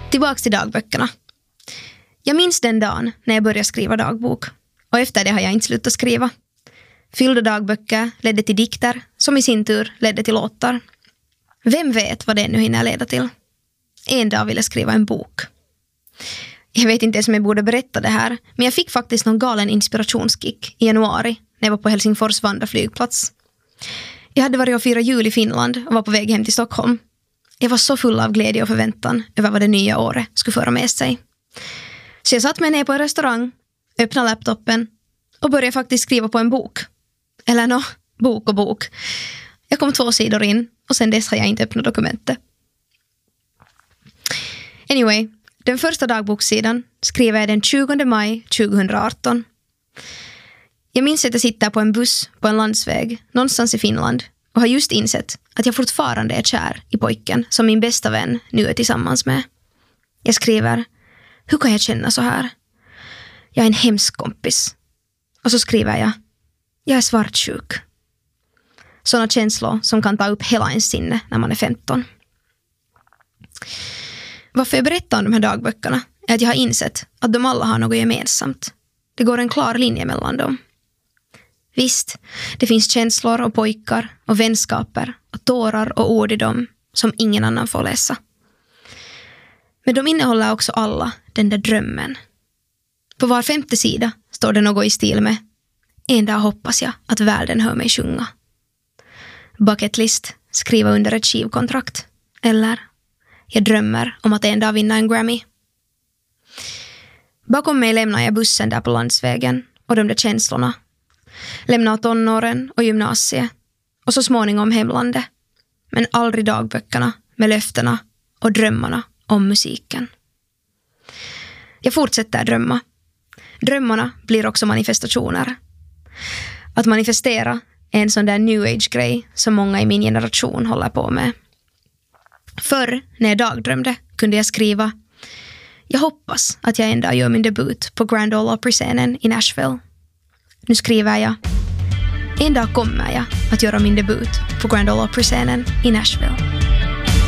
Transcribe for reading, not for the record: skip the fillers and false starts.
Tillbaks till dagböckerna. Jag minns den dagen när jag började skriva dagbok. Och efter det har jag inte slutat skriva. Fyllda dagböcker ledde till dikter som i sin tur ledde till låtar. Vem vet vad det nu hinner leda till? En dag ville jag skriva en bok. Jag vet inte ens om jag borde berätta det här, men jag fick faktiskt någon galen inspirationskick i januari när jag var på Helsingfors Vandraflygplats. Jag hade varit och firat jul i Finland och var på väg hem till Stockholm. Jag var så full av glädje och förväntan över vad det nya året skulle föra med sig. Så jag satt mig ner på en restaurang, öppnade laptopen och började faktiskt skriva på en bok. Eller bok och bok. Jag kom 2 sidor in och sen dess har jag inte öppnat dokumentet. Anyway, den första dagbokssidan skriver jag den 20 maj 2018. Jag minns att jag sitter på en buss på en landsväg någonstans i Finland och har just insett att jag fortfarande är kär i pojken som min bästa vän nu är tillsammans med. Jag skriver: hur kan jag känna så här? Jag är en hemsk kompis. Och så skriver jag är svartsjuk. Sådana känslor som kan ta upp hela ens sinne när man är 15. Varför jag berättar om de här dagböckerna är att jag har insett att de alla har något gemensamt. Det går en klar linje mellan dem. Visst, det finns känslor och pojkar och vänskaper och tårar och ord i dem som ingen annan får läsa. Men de innehåller också alla den där drömmen. På var 5:e sida står det något i stil med: en dag hoppas jag att världen hör mig sjunga. Bucketlist, skriva under ett skivkontrakt. Eller: jag drömmer om att en dag vinna en Grammy. Bakom mig lämnar jag bussen där på landsvägen och de där känslorna. Lämnar tonåren och gymnasiet och så småningom hemlandet. Men aldrig dagböckerna med löftena och drömmarna om musiken. Jag fortsätter drömma. Drömmarna blir också manifestationer. Att manifestera är en sån där new age-grej som många i min generation håller på med. Förr, när jag dagdrömde, kunde jag skriva: jag hoppas att jag en dag gör min debut på Grand Ole Opry-scenen i Nashville. Nu skriver jag: en dag kommer jag att göra min debut på Grand Ole Opry-scenen i Nashville.